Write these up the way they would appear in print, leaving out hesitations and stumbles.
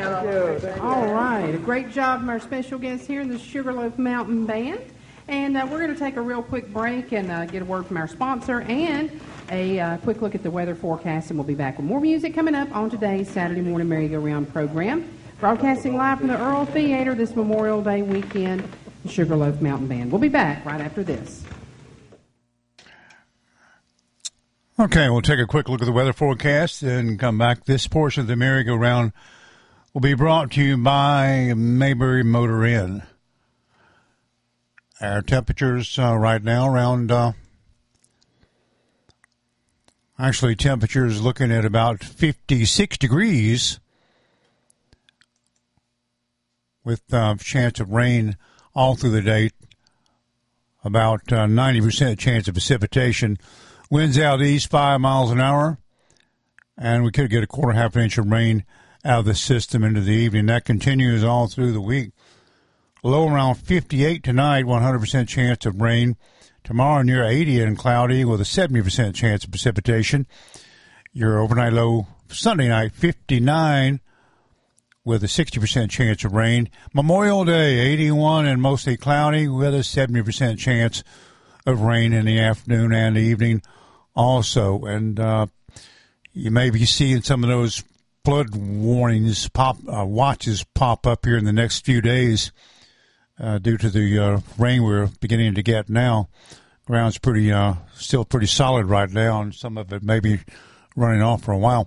All right. A great job from our special guests here in the Sugarloaf Mountain Band. And we're going to take a real quick break and get a word from our sponsor and a quick look at the weather forecast, and we'll be back with more music coming up on today's Saturday Morning Merry-Go-Round program. Broadcasting live from the Earl Theater this Memorial Day weekend, the Sugarloaf Mountain Band. We'll be back right after this. Okay, we'll take a quick look at the weather forecast and come back. This portion of the Merry-Go-Round will be brought to you by Mayberry Motor Inn. Our temperatures right now around, temperatures looking at about 56 degrees with chance of rain all through the day, about 90% chance of precipitation. Winds out east 5 miles an hour, and we could get a half inch of rain out of the system into the evening. That continues all through the week. Low around 58 tonight, 100% chance of rain. Tomorrow near 80 and cloudy with a 70% chance of precipitation. Your overnight low Sunday night, 59 with a 60% chance of rain. Memorial Day, 81 and mostly cloudy with a 70% chance of rain in the afternoon and the evening also. And you may be seeing some of those flood warnings watches pop up here in the next few days due to the rain we're beginning to get now. Ground's still pretty solid right now, and some of it may be running off for a while.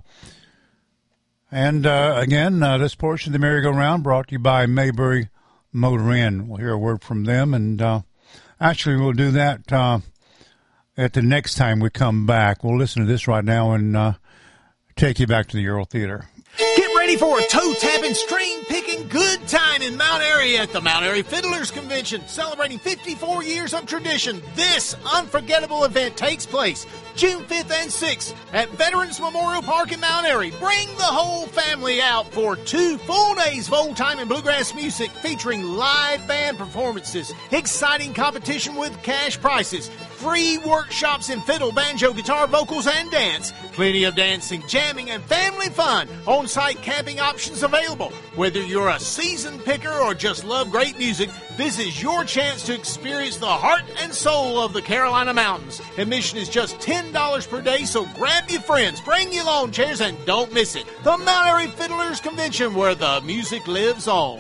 And again, this portion of the Merry-Go-Round brought to you by Mayberry Motor Inn. We'll hear a word from them, and actually we'll do that at the next time we come back. We'll listen to this right now and take you back to the Earl Theater. Get ready for a toe-tapping, string-picking good time in Mount Airy at the Mount Airy Fiddlers Convention, celebrating 54 years of tradition. This unforgettable event takes place June 5th and 6th at Veterans Memorial Park in Mount Airy. Bring the whole family out for 2 full days of old-time and bluegrass music featuring live band performances, exciting competition with cash prizes, free workshops in fiddle, banjo, guitar, vocals, and dance, plenty of dancing, jamming, and family fun. On-site camping options available. Whether you're a seasoned picker or just love great music, this is your chance to experience the heart and soul of the Carolina Mountains. Admission is just $10 per day, so grab your friends, bring your lawn chairs, and don't miss it. The Mount Airy Fiddlers Convention, where the music lives on.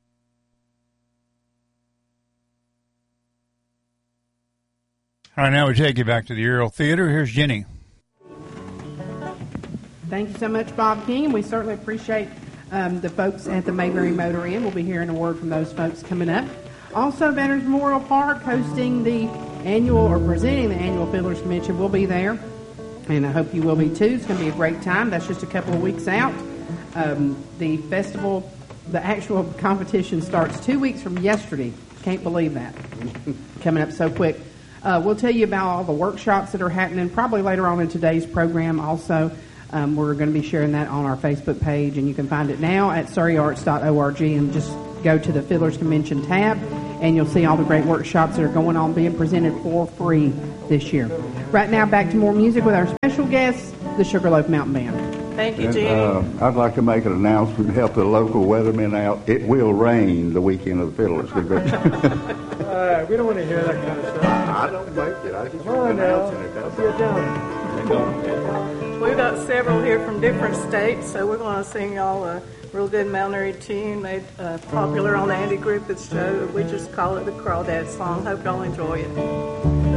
All right, now we take you back to the Earl Theater. Here's Jenny. Thank you so much, Bob King, and we certainly appreciate the folks at the Mayberry Motor Inn. We'll be hearing a word from those folks coming up. Also, Veterans Memorial Park hosting the presenting the annual Fiddlers Convention. We'll be there, and I hope you will be too. It's going to be a great time. That's just a couple of weeks out. The festival, the actual competition starts 2 weeks from yesterday. Can't believe that. Coming up so quick. We'll tell you about all the workshops that are happening probably later on in today's program also. We're going to be sharing that on our Facebook page, and you can find it now at surreyarts.org, and just go to the Fiddlers Convention tab, and you'll see all the great workshops that are going on being presented for free this year. Right now, back to more music with our special guest, the Sugarloaf Mountain Band. Thank you, Jeannie. I'd like to make an announcement to help the local weathermen out. It will rain the weekend of the Fiddlers Convention. We don't want to hear that kind of stuff. I don't make it. I just want to announce it. Let's get down. We've got several here from different states, so we're going to sing y'all a real good Mount Airy tune made popular on Andy Griffith's show. We just call it the Crawdad song. Hope y'all enjoy it.